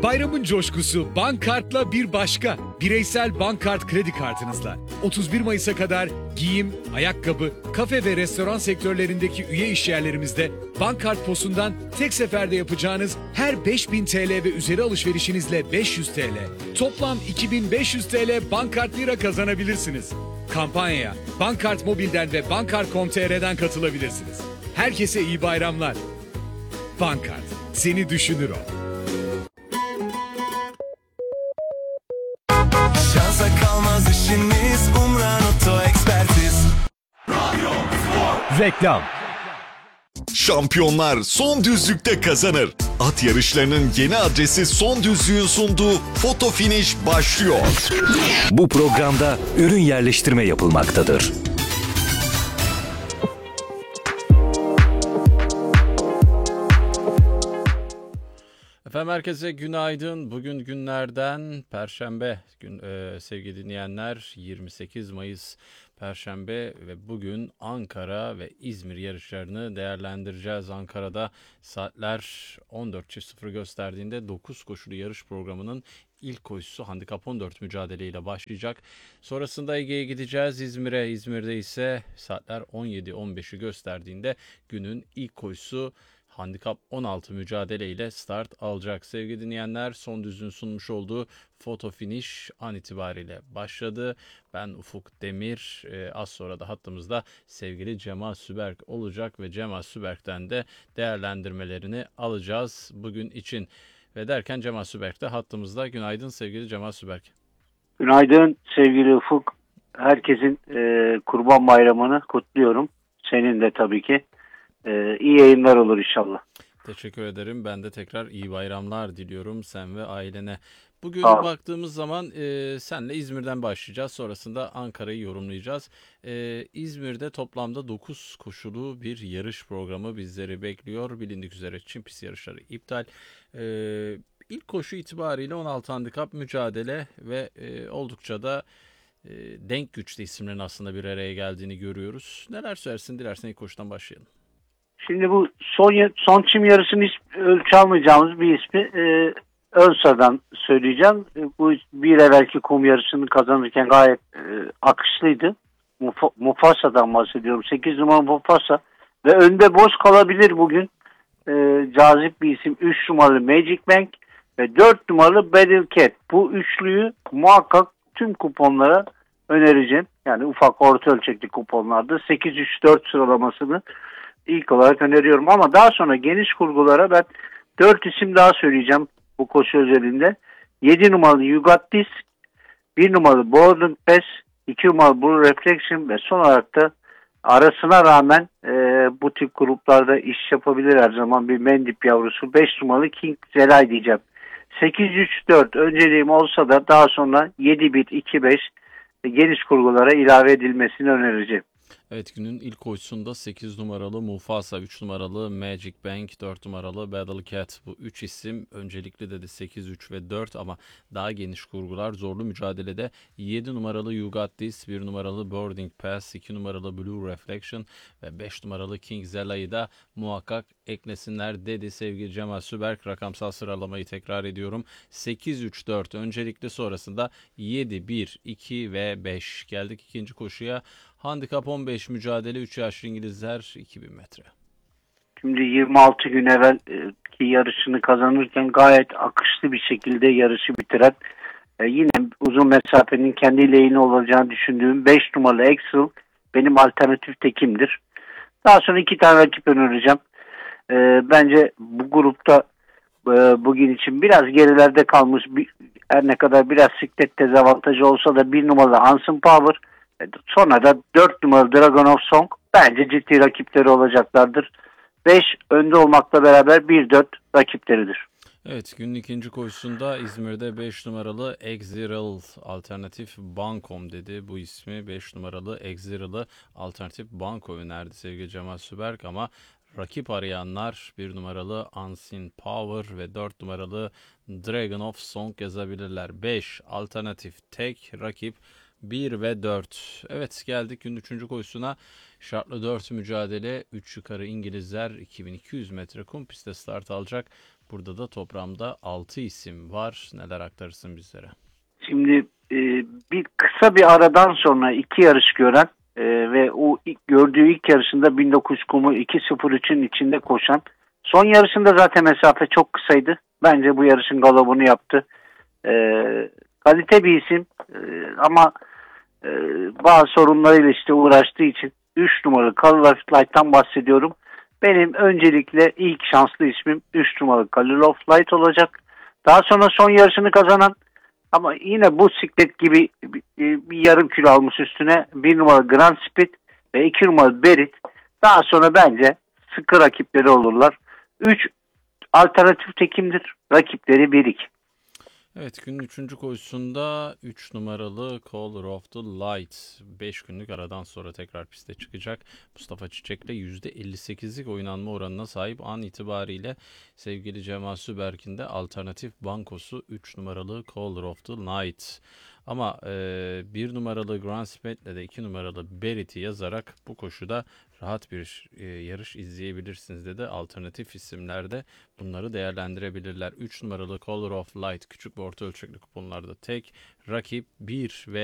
Bayramın coşkusu Bankart'la bir başka. Bireysel Bankart kredi kartınızla 31 Mayıs'a kadar giyim, ayakkabı, kafe ve restoran sektörlerindeki üye işyerlerimizde Bankart POS'undan tek seferde yapacağınız her 5000 TL ve üzeri alışverişinizle 500 TL, toplam 2500 TL Bankart Lira kazanabilirsiniz. Kampanyaya Bankart Mobil'den ve Bankart.com.tr'den katılabilirsiniz. Herkese iyi bayramlar. Bankart, seni düşünür o. Şansa kalmaz işiniz, Umran Oto Ekspertiz. Reklam. Şampiyonlar son düzlükte kazanır. At yarışlarının yeni adresi Son Düzlük'ün sunduğu Foto Finish başlıyor. Bu programda ürün yerleştirme yapılmaktadır. Efendim herkese günaydın. Bugün günlerden Perşembe sevgili dinleyenler, 28 Mayıs Perşembe ve bugün Ankara ve İzmir yarışlarını değerlendireceğiz. Ankara'da saatler 14.00 gösterdiğinde 9 koşulu yarış programının ilk koşusu Handikap 14 mücadeleyle başlayacak. Sonrasında Ege'ye gideceğiz, İzmir'e. İzmir'de ise saatler 17.15'i gösterdiğinde günün ilk koşusu Handikap 16 mücadeleyle start alacak. Sevgili dinleyenler, Son Düzlük'ün sunmuş olduğu Foto Finish an itibariyle başladı. Ben Ufuk Demir, az sonra da hattımızda sevgili Cemal Süberk olacak ve Cemal Süberk'ten de değerlendirmelerini alacağız bugün için. Ve derken Cemal Süberk de hattımızda. Günaydın sevgili Cemal Süberk. Günaydın sevgili Ufuk. Herkesin Kurban Bayramı'nı kutluyorum. Senin de tabii ki. İyi yayınlar olur inşallah. Teşekkür ederim. Ben de tekrar iyi bayramlar diliyorum sen ve ailene. Bugün baktığımız zaman senle İzmir'den başlayacağız. Sonrasında Ankara'yı yorumlayacağız. İzmir'de toplamda 9 koşulu bir yarış programı bizleri bekliyor. Bilindik üzere çim pist yarışları iptal. İlk koşu itibariyle 16 handikap mücadele ve oldukça da denk güçlü isimlerin aslında bir araya geldiğini görüyoruz. Neler söylersin? Dilersen ilk koşudan başlayalım. Şimdi bu son çim yarışının hiç ölçü almayacağımız bir ismi Önsa'dan söyleyeceğim. Bu bir evvelki kum yarışını kazanırken gayet akışlıydı. Mufasa'dan bahsediyorum. 8 numara Mufasa ve önde boş kalabilir bugün. Cazip bir isim. 3 numaralı Magic Bank ve 4 numaralı Battle Cat. Bu üçlüyü muhakkak tüm kuponlara önereceğim. Yani ufak orta ölçekli kuponlarda 8-3-4 sıralamasını ilk olarak öneriyorum. Ama daha sonra geniş kurgulara ben 4 isim daha söyleyeceğim bu koşu özelinde. 7 numaralı You Got This, 1 numaralı Boarding Pass, 2 numaralı Blue Reflection ve son olarak da arasına rağmen bu tip gruplarda iş yapabilir her zaman bir Mendip yavrusu 5 numaralı King Zelay diyeceğim. 8-3-4 önceliğim olsa da daha sonra 7-1-2-5 geniş kurgulara ilave edilmesini önereceğim. Evet, günün ilk koşusunda 8 numaralı Mufasa, 3 numaralı Magic Bank, 4 numaralı Battle Cat. Bu 3 isim öncelikli dedi 8, 3 ve 4 ama daha geniş kurgular zorlu mücadelede 7 numaralı You Got This, 1 numaralı Boarding Pass, 2 numaralı Blue Reflection ve 5 numaralı King Zela'yı da muhakkak eklesinler dedi sevgili Cemal Süberk. Rakamsal sıralamayı tekrar ediyorum. 8, 3, 4 öncelikli, sonrasında 7, 1, 2 ve 5. Geldik ikinci koşuya. Handikap 15 mücadele 3 yaşlı İngilizler 2000 metre. Şimdi 26 gün evvel ki yarışını kazanırken gayet akışlı bir şekilde yarışı bitiren yine uzun mesafenin kendi lehine olacağını düşündüğüm 5 numaralı Excel benim alternatif tekimdir. Daha sonra 2 tane rakip önereceğim. Bence bu grupta bugün için biraz gerilerde kalmış, her ne kadar biraz siklet dezavantajı olsa da 1 numaralı Unseen Power, sonra da 4 numaralı Dragon of Song bence ciddi rakipleri olacaklardır. 5 önde olmakla beraber 1-4 rakipleridir. Evet, günün ikinci koşusunda İzmir'de 5 numaralı Exiral alternatif Bankom dedi. Bu ismi 5 numaralı Exiral'ı alternatif banko önerdi sevgili Cemal Süberk ama rakip arayanlar 1 numaralı Unseen Power ve 4 numaralı Dragon of Song yazabilirler. 5 alternatif tek rakip 1 ve 4. Evet, geldik günün 3. koşusuna. Şartlı 4 mücadele. 3 yukarı İngilizler 2200 metre kum pistte start alacak. Burada da toprağımda 6 isim var. Neler aktarırsın bizlere? Şimdi bir kısa bir aradan sonra 2 yarış gören ve o gördüğü ilk yarışında 1900 kumu 2.03'ün içinde koşan, son yarışında zaten mesafe çok kısaydı. Bence bu yarışın galobunu yaptı. Kalite bir isim ama bazı sorunlarıyla işte uğraştığı için 3 numaralı Color of Light'tan bahsediyorum. Benim öncelikle ilk şanslı ismim 3 numaralı Color of Light olacak. Daha sonra son yarışını kazanan ama yine bu siklet gibi bir yarım kilo almış üstüne 1 numaralı Grand Speed ve 2 numaralı Berit. Daha sonra bence sıkı rakipleri olurlar. 3 alternatif tekimdir. Rakipleri 1-2. Evet, günün 3. koşusunda 3 numaralı Color of the Light 5 günlük aradan sonra tekrar piste çıkacak. Mustafa Çiçek'le %58'lik oynanma oranına sahip an itibariyle sevgili Cemal Süberk'in de alternatif bankosu 3 numaralı Color of the Light. Ama 1 numaralı Grand Speed'le de 2 numaralı Berit'i yazarak bu koşuda rahat bir yarış izleyebilirsiniz dedi. Alternatif isimlerde bunları değerlendirebilirler. 3 numaralı Color of Light küçük ve orta ölçekli kuponlarda tek, rakip 1 ve